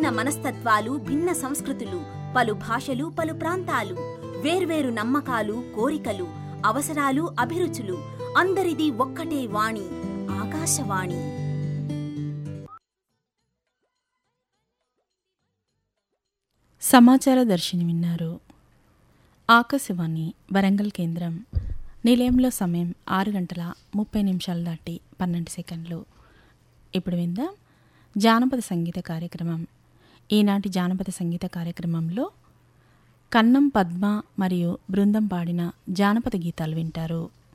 భిన్న మనస్తత్వాలు, భిన్న సంస్కృతులు, పలు భాషలు, పలు ప్రాంతాలు, వేర్వేరు నమ్మకాలు, కోరికలు, అవసరాలు, అభిరుచులు, అందరిది ఒక్కటే వాణి, ఆకాశవాణి. సమాచార దర్శిని విన్నారు. ఆకాశవాణి వరంగల్ కేంద్రం. నిలయంలో సమయం 6:30 దాటి 12 సెకండ్లు. ఇప్పుడు విందాం జానపద సంగీత కార్యక్రమం. ఈనాటి జానపద సంగీత కార్యక్రమంలో కన్నం పద్మ మరియు బృందం పాడిన జానపద గీతాలు వింటారు.